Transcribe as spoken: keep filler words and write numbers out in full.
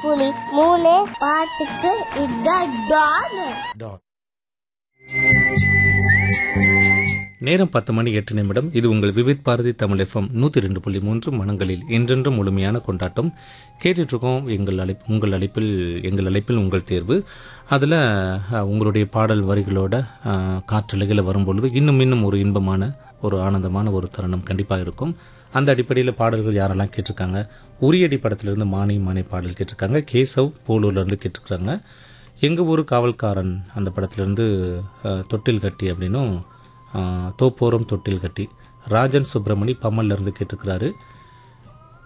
புலி மூணு பாட்டுக்கு இதான் டான். நேரம் பத்து மணி எட்டு நிமிடம். இது உங்கள் விவித் பாரதி தமிழ் எஃப்எம் நூற்றி ரெண்டு புள்ளி மூன்று மனங்களில் என்றென்றும் முழுமையான கொண்டாட்டம். கேட்டுட்ருக்கோம் எங்கள் அழைப்பு உங்கள் அழைப்பில் எங்கள் அழைப்பில் உங்கள் தேர்வு. அதில் உங்களுடைய பாடல் வரிகளோட காற்றலைகளை வரும்பொழுது இன்னும் இன்னும் ஒரு இன்பமான ஒரு ஆனந்தமான ஒரு தருணம் கண்டிப்பாக இருக்கும். அந்த அடிப்படையில் பாடல்கள் யாரெல்லாம் கேட்டிருக்காங்க, உரியடி படத்திலிருந்து மானி மானி பாடல் கேட்டிருக்காங்க. கேசவ் போலூர்லேருந்து கேட்டிருக்காங்க. எங்கள் ஊர் காவல்காரன் அந்த படத்திலேருந்து தொட்டில் கட்டி அப்படின்னும், தோப்போரம் தொட்டில் கட்டி. ராஜன் சுப்பிரமணி பம்மல்லேருந்து கேட்டிருக்கிறாரு.